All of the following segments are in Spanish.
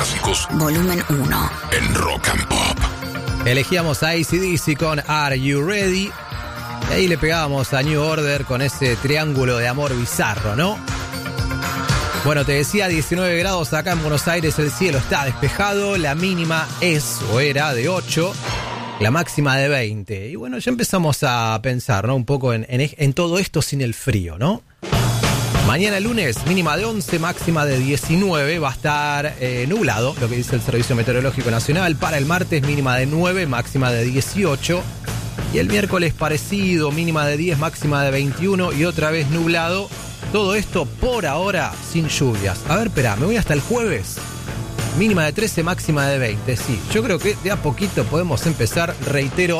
clásicos. Volumen 1. En Rock and Pop. Elegíamos a AC/DC con Are You Ready? Y ahí le pegábamos a New Order con ese triángulo de amor bizarro, ¿no? Bueno, te decía 19 grados acá en Buenos Aires, el cielo está despejado, la mínima es o era de 8, la máxima de 20. Y bueno, ya empezamos a pensar, ¿no? Un poco en todo esto sin el frío, ¿no? Mañana lunes, mínima de 11, máxima de 19, va a estar nublado, lo que dice el Servicio Meteorológico Nacional. Para el martes, mínima de 9, máxima de 18. Y el miércoles parecido, mínima de 10, máxima de 21 y otra vez nublado. Todo esto por ahora sin lluvias. A ver, espera, me voy hasta el jueves. Mínima de 13, máxima de 20. Sí, yo creo que de a poquito podemos empezar, reitero,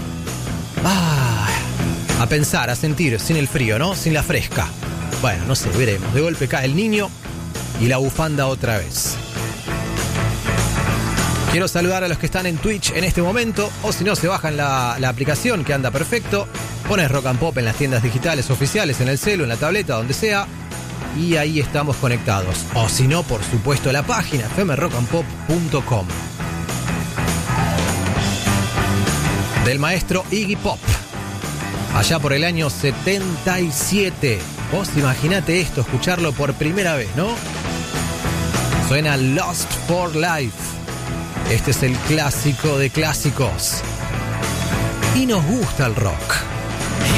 a pensar, a sentir, sin el frío, ¿no? Sin la fresca. Bueno, no sé, veremos. De golpe cae el niño y la bufanda otra vez. Quiero saludar a los que están en Twitch en este momento, o si no, se bajan la aplicación que anda perfecto. Pones Rock and Pop en las tiendas digitales oficiales, en el celu, en la tableta, donde sea, y ahí estamos conectados. O si no, por supuesto, la página fmrockandpop.com del maestro Iggy Pop, allá por el año 77. Vos imaginate esto, escucharlo por primera vez, ¿no? Suena Lost for Life. Este es el clásico de clásicos. Y nos gusta el rock.